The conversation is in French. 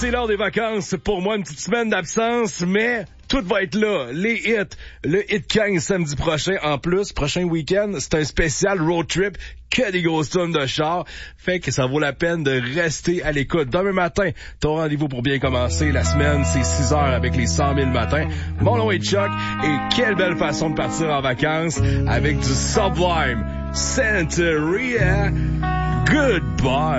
C'est l'heure des vacances. Pour moi, une petite semaine d'absence, mais tout va être là. Les hits. Le Hit 15 samedi prochain. En plus, prochain week-end, c'est un spécial road trip. Que des grosses tonnes de chars. Fait que ça vaut la peine de rester à l'écoute. Demain matin, ton rendez-vous pour bien commencer la semaine, c'est 6 heures avec les 100 000 matins. Mon nom est Chuck. Et quelle belle façon de partir en vacances avec du Sublime. Santeria. Goodbye.